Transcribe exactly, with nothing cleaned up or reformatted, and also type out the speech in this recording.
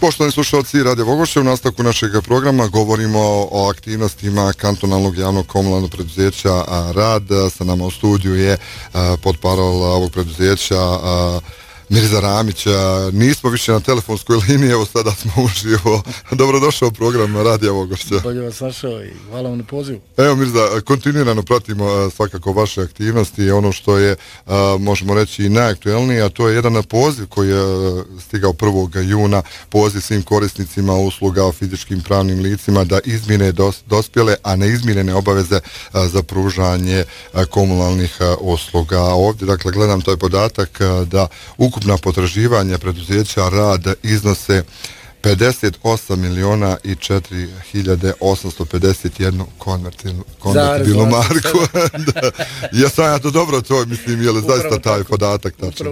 Poštovani slušalci Radio Vogošće, u nastavku našeg programa govorimo o aktivnostima kantonalnog javnog komunalnog preduzeća Rad. Sa nama u studiju je portparol ovog preduzeća Mirza Ramić. Nismo više na telefonskoj liniji, evo sada smo uživo. Dobrodošao u program Radio Vogošće. Bolje vas našao i hvala vam na pozivu. Evo Mirza, kontinuirano pratimo svakako vaše aktivnosti, ono što je, možemo reći, i najaktuelnije, a to je jedan poziv koji je stigao prvog juna, poziv svim korisnicima usluga o fizičkim pravnim licima da izmire dos, dospjele, a neizmirene obaveze za pružanje komunalnih usluga. Ovdje, dakle, gledam taj podatak da ukupna potraživanja preduzeća Rad iznose pedeset osam miliona i četiri hiljade osamsto pedeset jednu konvertibilnu marku. Ja sam ja to dobro to mislim, je li zaista taj podatak tačno?